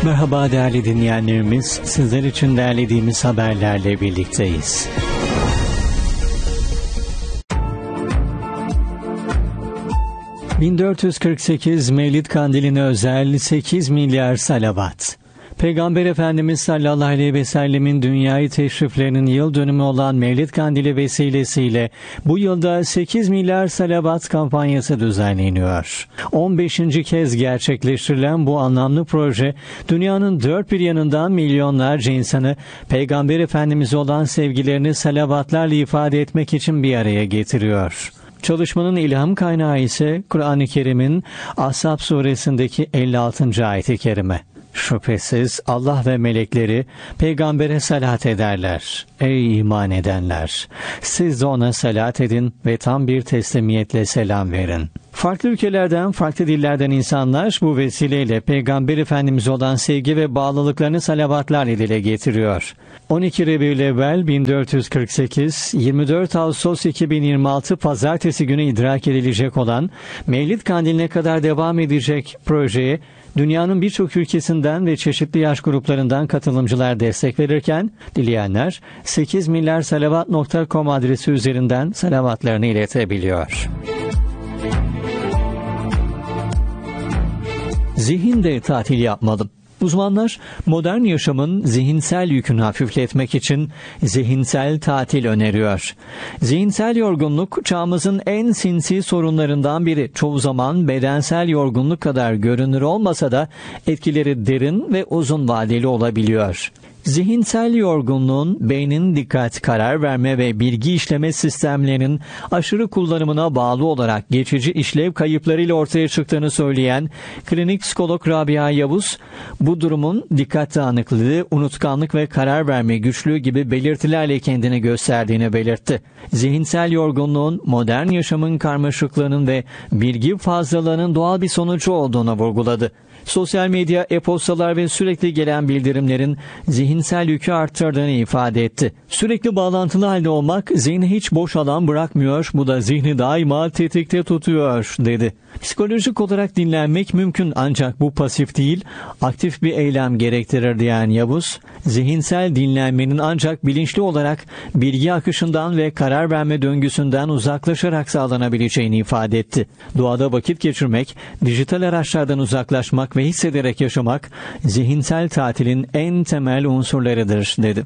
Merhaba değerli dinleyenlerimiz, sizler için derlediğimiz haberlerle birlikteyiz. ...1448 Mevlid Kandili'ne özel 8 milyar salavat. Peygamber Efendimiz sallallahu aleyhi ve sellemin dünyayı teşriflerinin yıl dönümü olan Mevlid Kandili vesilesiyle bu yılda 8 milyar salavat kampanyası düzenleniyor. 15. kez gerçekleştirilen bu anlamlı proje, dünyanın dört bir yanından milyonlarca insanı Peygamber Efendimiz'e olan sevgilerini salavatlarla ifade etmek için bir araya getiriyor. Çalışmanın ilham kaynağı ise Kur'an-ı Kerim'in Ashab suresindeki 56. ayet-i kerime. Şüphesiz Allah ve melekleri peygambere salat ederler. Ey iman edenler! Siz de ona salat edin ve tam bir teslimiyetle selam verin. Farklı ülkelerden, farklı dillerden insanlar bu vesileyle Peygamber Efendimiz'e olan sevgi ve bağlılıklarını salavatlarla dile getiriyor. 12 Rebiülevvel 1448, 24 Ağustos 2026 Pazartesi günü idrak edilecek olan Mevlid Kandili'ne kadar devam edecek projeye dünyanın birçok ülkesinden ve çeşitli yaş gruplarından katılımcılar destek verirken, dileyenler 8milyarSalavat.com adresi üzerinden salavatlarını iletebiliyor. Zihin de tatil yapmalı. Uzmanlar, modern yaşamın zihinsel yükünü hafifletmek için zihinsel tatil öneriyor. Zihinsel yorgunluk, çağımızın en sinsi sorunlarından biri. Çoğu zaman bedensel yorgunluk kadar görünür olmasa da etkileri derin ve uzun vadeli olabiliyor. Zihinsel yorgunluğun beynin dikkat, karar verme ve bilgi işleme sistemlerinin aşırı kullanımına bağlı olarak geçici işlev kayıplarıyla ortaya çıktığını söyleyen klinik psikolog Rabia Yavuz, bu durumun dikkat dağınıklığı, unutkanlık ve karar verme güçlüğü gibi belirtilerle kendini gösterdiğini belirtti. Zihinsel yorgunluğun modern yaşamın karmaşıklığının ve bilgi fazlalığının doğal bir sonucu olduğunu vurguladı. Sosyal medya, e-postalar ve sürekli gelen bildirimlerin zihinsel yükü arttırdığını ifade etti. Sürekli bağlantılı halde olmak zihni hiç boş alan bırakmıyor, bu da zihni daima tetikte tutuyor, dedi. Psikolojik olarak dinlenmek mümkün ancak bu pasif değil, aktif bir eylem gerektirir diyen Yavuz, zihinsel dinlenmenin ancak bilinçli olarak bilgi akışından ve karar verme döngüsünden uzaklaşarak sağlanabileceğini ifade etti. Doğada vakit geçirmek, dijital araçlardan uzaklaşmak ve hissederek yaşamak, zihinsel tatilin en temel unsurlarıdır, dedi.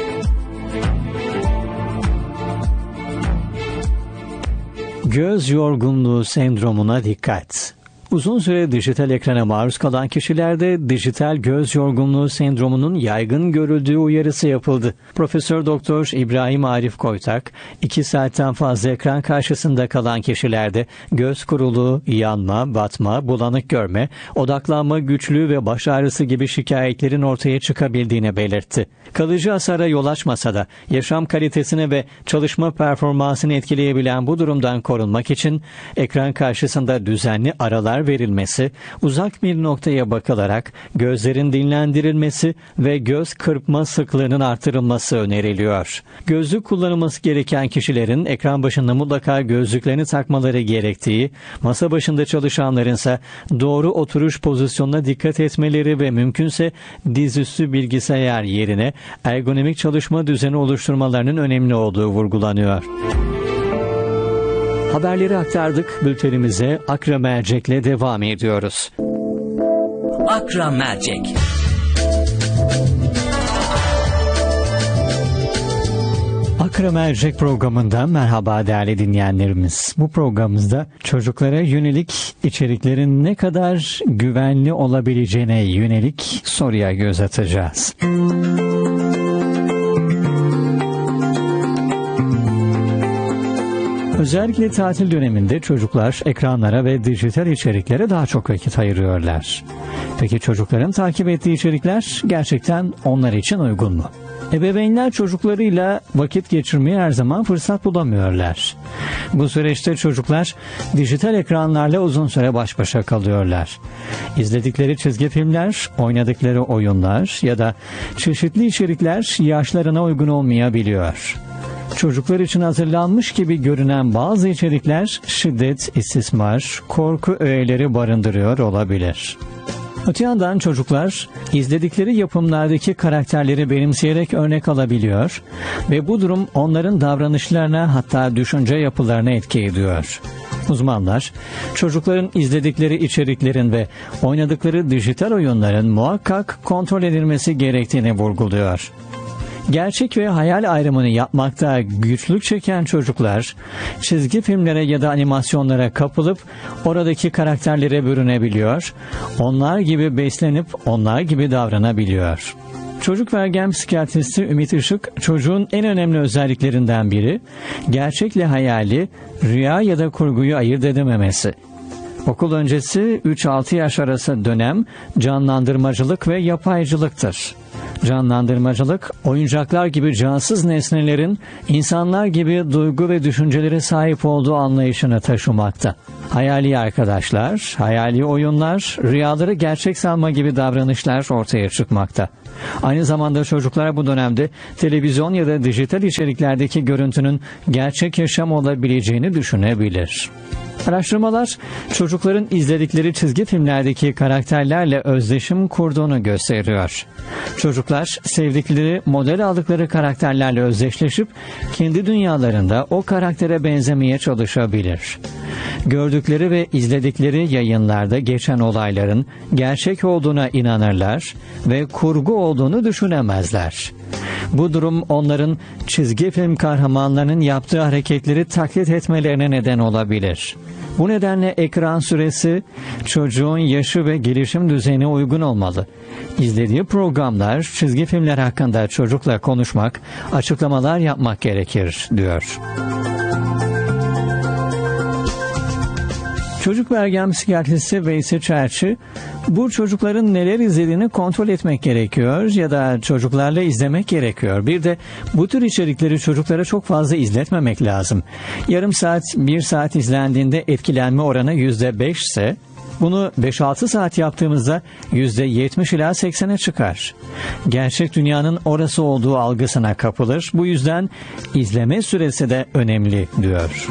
Göz yorgunluğu sendromuna dikkat. Uzun süre dijital ekrana maruz kalan kişilerde dijital göz yorgunluğu sendromunun yaygın görüldüğü uyarısı yapıldı. Profesör Doktor İbrahim Arif Koytak, 2 saatten fazla ekran karşısında kalan kişilerde göz kuruluğu, yanma, batma, bulanık görme, odaklanma güçlüğü ve baş ağrısı gibi şikayetlerin ortaya çıkabildiğini belirtti. Kalıcı hasara yol açmasa da yaşam kalitesini ve çalışma performansını etkileyebilen bu durumdan korunmak için ekran karşısında düzenli aralar verilmesi, uzak bir noktaya bakılarak gözlerin dinlendirilmesi ve göz kırpma sıklığının artırılması öneriliyor. Gözlük kullanılması gereken kişilerin ekran başında mutlaka gözlüklerini takmaları gerektiği, masa başında çalışanların ise doğru oturuş pozisyonuna dikkat etmeleri ve mümkünse dizüstü bilgisayar yerine ergonomik çalışma düzeni oluşturmalarının önemli olduğu vurgulanıyor. Haberleri aktardık, bültenimize Akra Mercek'le devam ediyoruz. Akra Mercek. Akra Mercek programından merhaba değerli dinleyenlerimiz. Bu programımızda çocuklara yönelik içeriklerin ne kadar güvenli olabileceğine yönelik soruya göz atacağız. Özellikle tatil döneminde çocuklar ekranlara ve dijital içeriklere daha çok vakit ayırıyorlar. Peki çocukların takip ettiği içerikler gerçekten onlar için uygun mu? Ebeveynler çocuklarıyla vakit geçirmeye her zaman fırsat bulamıyorlar. Bu süreçte çocuklar dijital ekranlarla uzun süre baş başa kalıyorlar. İzledikleri çizgi filmler, oynadıkları oyunlar ya da çeşitli içerikler yaşlarına uygun olmayabiliyor. Çocuklar için hazırlanmış gibi görünen bazı içerikler şiddet, istismar, korku öğeleri barındırıyor olabilir. Öte yandan çocuklar izledikleri yapımlardaki karakterleri benimseyerek örnek alabiliyor ve bu durum onların davranışlarına hatta düşünce yapılarına etki ediyor. Uzmanlar, çocukların izledikleri içeriklerin ve oynadıkları dijital oyunların muhakkak kontrol edilmesi gerektiğini vurguluyor. Gerçek ve hayal ayrımını yapmakta güçlük çeken çocuklar, çizgi filmlere ya da animasyonlara kapılıp oradaki karakterlere bürünebiliyor, onlar gibi beslenip onlar gibi davranabiliyor. Çocuk ve ergen psikiyatristi Ümit Işık, çocuğun en önemli özelliklerinden biri, gerçekle hayali, rüya ya da kurguyu ayırt edememesi. Okul öncesi 3-6 yaş arası dönem canlandırmacılık ve yapaycılıktır. Canlandırmacılık, oyuncaklar gibi cansız nesnelerin insanlar gibi duygu ve düşüncelere sahip olduğu anlayışını taşımakta. Hayali arkadaşlar, hayali oyunlar, rüyaları gerçek sanma gibi davranışlar ortaya çıkmakta. Aynı zamanda çocuklar bu dönemde televizyon ya da dijital içeriklerdeki görüntünün gerçek yaşam olabileceğini düşünebilir. Araştırmalar, çocukların izledikleri çizgi filmlerdeki karakterlerle özdeşim kurduğunu gösteriyor. Çocuklar, sevdikleri, model aldıkları karakterlerle özdeşleşip, kendi dünyalarında o karaktere benzemeye çalışabilir. Gördükleri ve izledikleri yayınlarda geçen olayların gerçek olduğuna inanırlar ve kurgu olduğunu düşünemezler. Bu durum onların çizgi film kahramanlarının yaptığı hareketleri taklit etmelerine neden olabilir. Bu nedenle ekran süresi çocuğun yaşı ve gelişim düzeyine uygun olmalı. İzlediği programlar, çizgi filmler hakkında çocukla konuşmak, açıklamalar yapmak gerekir, diyor. Çocuk ve ergen psikiyatristi Veysi Çerçi, bu çocukların neler izlediğini kontrol etmek gerekiyor ya da çocuklarla izlemek gerekiyor. Bir de bu tür içerikleri çocuklara çok fazla izletmemek lazım. Yarım saat, 1 saat izlendiğinde etkilenme oranı %5 ise, bunu 5-6 saat yaptığımızda %70 ila 80'e çıkar. Gerçek dünyanın orası olduğu algısına kapılır. Bu yüzden izleme süresi de önemli, diyor.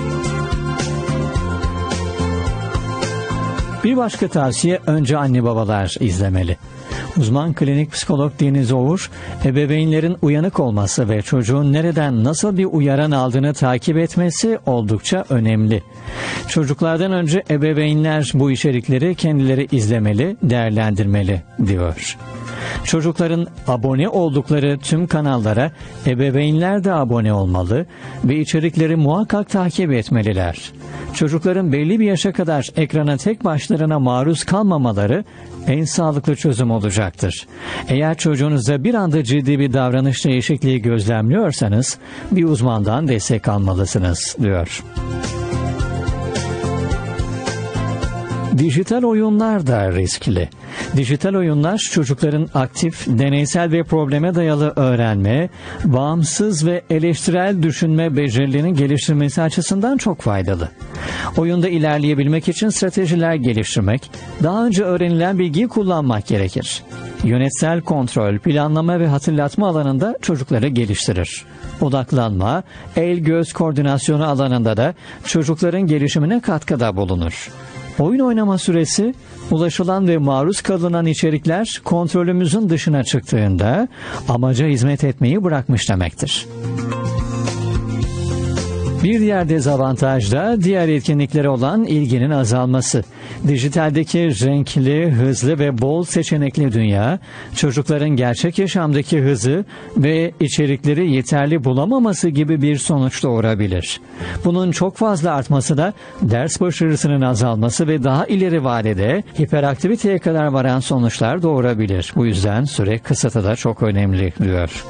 Bir başka tavsiye, önce anne babalar izlemeli. Uzman klinik psikolog Deniz Oğur, ebeveynlerin uyanık olması ve çocuğun nereden nasıl bir uyaran aldığını takip etmesi oldukça önemli. Çocuklardan önce ebeveynler bu içerikleri kendileri izlemeli, değerlendirmeli, diyor. Çocukların abone oldukları tüm kanallara ebeveynler de abone olmalı ve içerikleri muhakkak takip etmeliler. Çocukların belli bir yaşa kadar ekrana tek başlarına maruz kalmamaları en sağlıklı çözüm olacaktır. Eğer çocuğunuzda bir anda ciddi bir davranış değişikliği gözlemliyorsanız bir uzmandan destek almalısınız, diyor. Dijital oyunlar da riskli. Dijital oyunlar çocukların aktif, deneysel ve probleme dayalı öğrenme, bağımsız ve eleştirel düşünme becerilerini geliştirmesi açısından çok faydalı. Oyunda ilerleyebilmek için stratejiler geliştirmek, daha önce öğrenilen bilgiyi kullanmak gerekir. Yönetsel kontrol, planlama ve hatırlatma alanında çocukları geliştirir. Odaklanma, el-göz koordinasyonu alanında da çocukların gelişimine katkıda bulunur. Oyun oynama süresi, ulaşılan ve maruz kalınan içerikler kontrolümüzün dışına çıktığında amaca hizmet etmeyi bırakmış demektir. Bir diğer dezavantaj da diğer etkinliklere olan ilginin azalması. Dijitaldeki renkli, hızlı ve bol seçenekli dünya, çocukların gerçek yaşamdaki hızı ve içerikleri yeterli bulamaması gibi bir sonuç doğurabilir. Bunun çok fazla artması da ders başarısının azalması ve daha ileri vadede hiperaktiviteye kadar varan sonuçlar doğurabilir. Bu yüzden süre kısıtı da çok önemli, diyor.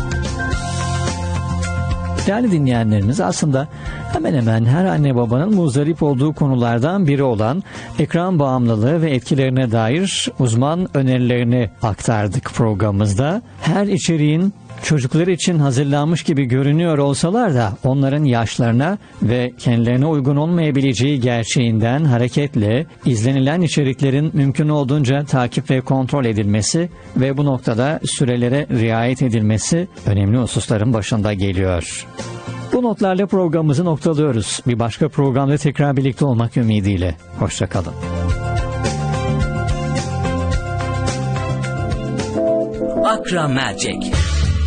Değerli dinleyenlerimiz, aslında hemen hemen her anne babanın muzdarip olduğu konulardan biri olan ekran bağımlılığı ve etkilerine dair uzman önerilerini aktardık programımızda. Her içeriğin çocuklar için hazırlanmış gibi görünüyor olsalar da onların yaşlarına ve kendilerine uygun olmayabileceği gerçeğinden hareketle izlenilen içeriklerin mümkün olduğunca takip ve kontrol edilmesi ve bu noktada sürelere riayet edilmesi önemli hususların başında geliyor. Bu notlarla programımızı noktalıyoruz. Bir başka programda tekrar birlikte olmak ümidiyle. Hoşça kalın. Akra Mercek.